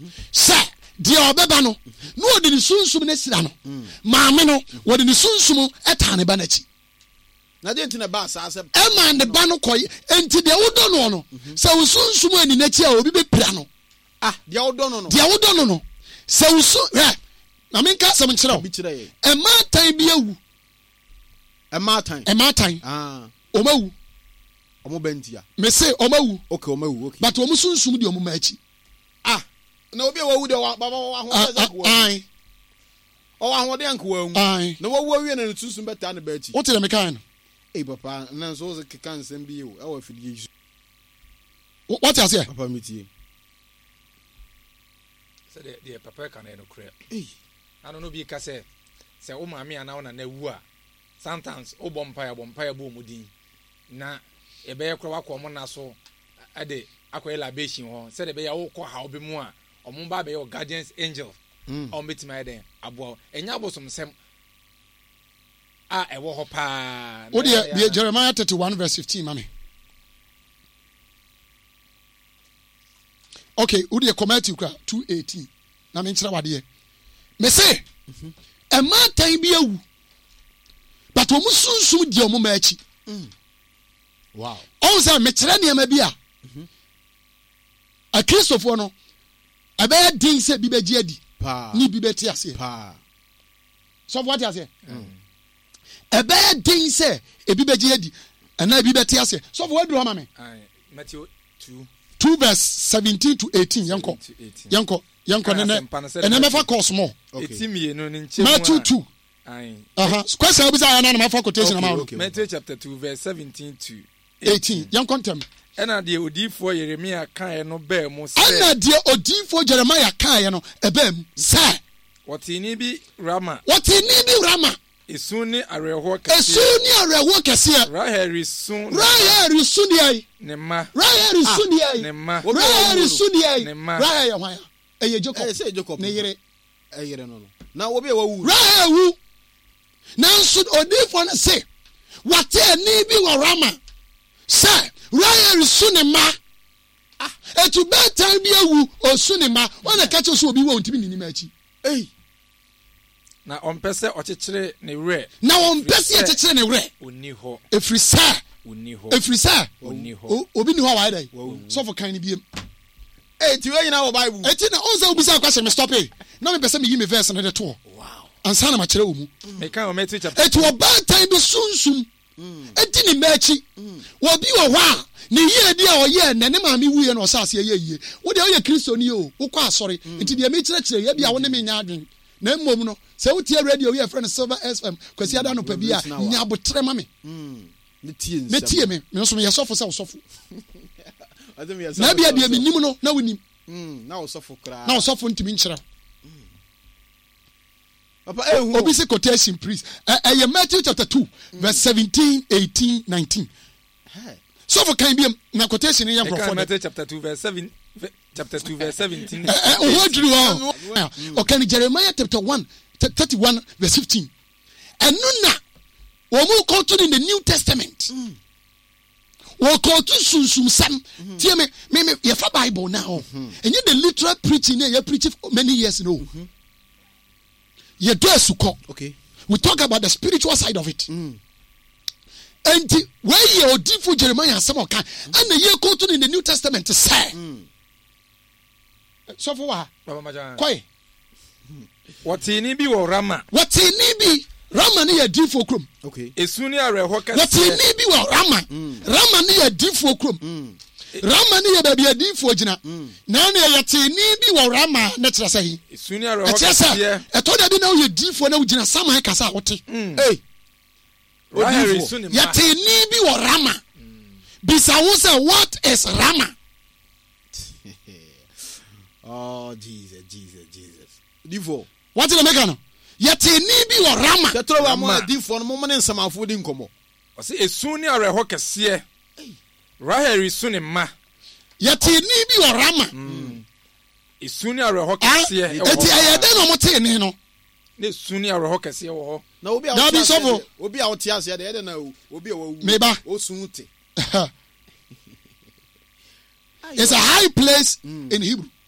Sir, dear Obebano, no de sunsum ne sira no. Maame no, wo de sunsum etane ba nachi. Na de ntina ba sa asem. E man de ba no koy enti de wodo no no. Se wo sunsum ani nachi a obi be pira no. Ah, de wodo no no. De wodo no no. Se wo su, na men ka asem kire wo. E ma tan bi awu. E ma tan. Ah. Omawu. Omo bentia. Me say omawu. Okay, omawu. Okay. But omo sunsum de omo machi. Ah. Na obi wawu de baba wa ho ezako. Ai. O ahode anko wawu. Ai. Na wawu awie na sunsum beta na ba chi. What tell me kind? Eh papa, na so ze keka nsem bi o. E wa fidie. What you say? Papa metie. Say the papa kan no kre. Eh. Ano no bi ka say o maame ana na wu a. Sometimes o bompa ya bo mudin. Na ebe ye kro wakọ mo na so ade akọ elevation ho. Say the be ya wo kọ ha obi mu a omo ba be your guardians angel. On betima den abo. Enya abosom sem ewo ho pa. What the Jeremiah 31 verse 15 mami. Okay, udi e commercial 2:18. Na me nkyere wade. Me say, e ma tan bi awu. But omu sunsum di omu machi. Wow. On say me kyere ne ma bi a. A Christopher no. E be din se bi beji adi. Pa. Ni bi beti ase. Pa. So what you say? E be din se e bi beji adi. And na bi beti ase. So what do mama me? Matthew 2 verse 17 to 18 yanko nene ene mefa course more. Etimi no nche Matthew 2. Question obi say na mefa quotation na ma. Matthew chapter 2 verse 17 to 18 yanko ntem. Ena de odifo Yeremia kan no ba mu se. Ena de odifo Jeremiah kan no eba mu se. Wotini bi Rama. Esun ni areho kese. Rahel isun diai. Ne ma. Rahel isun diai. Rahel hwan? Eye Jacob. Ne yere. Eyere no. Na obi e wawu. Rahel wu. Nanso odifo na se. Wate ni bi wa Rama. Say, Rahel isun ne ma. Etu betan bi awu osun ne ma. Wana ka che so obi wo ntimi nini ma achi. Na ompese ochechire ne wre. Oni ho. Efrisa. Obi ni ho wa dai. So for kind biem. Ti we nyina wo Bible. Eti na onza obisa kwase me stop e. Na me pese me yi me verse na de to. Wow. Ansa na ma kire wo mu. Me kan o Matthew chapter. Eti oba tan bi sunsum. Eti ni machi. Wo bi wo wa. Ni ye di a oye na ne ma me wuye na osase ye yie. Wo de oye Kristo ni o. Wo kwa asori. Enti de me kire ye bia wo ne me nya adwen. Na mmom no se wotie radio we friend Silver FM kwasi ada no pa bia nya botre ma me ne tie me nso me yesofo se osofo na bia de me nim no na wonim na osofo kra na osofo ntimi nkyera papa ehu obi se quotation please Matthew chapter 2 verse 17 18 19 so for kan bia na quotation yan profo Matthew chapter 2 verse 7 chapter 2 verse 17 okay Jeremiah chapter 1 31 verse 15 and nuna womu quoted in the New Testament wo quote sunsum sam tie me ye fa Bible now and you the literal preaching you preach for many years no you do suko okay we talk about the spiritual side of it and where you odifo Jeremiah some kan and you quoted in the New Testament to say so for what koi Watini bi wo Rama. Watini bi Rama ni adifo krom. Okay. Esuni areho kase. Watini bi wo Rama. Rama ni adifo krom. Rama ni ya baby adifo gina. Na na yatini bi wo Rama na kira sahi. Esuni areho kase. Eto da bi na wo adifo na wo gina saman kasa wote. Hey. Yatini bi wo Rama. Bisa wo say what is Rama? Oh Jesus. Divo. What did I make no? Yatini bi wo Rama. Tetro wa mo divo no mo ne nsamafo di nkomo. O se esuni areho kase. Rahel isuni ma. Yatini bi wo Rama. Esuni areho kase. Eti ayede no mo te ni no. Ne esuni areho kase wo ho. Na obi a wote ase de ede na obi a wawu. Meba. Osunute. It's a high place in Hebrew.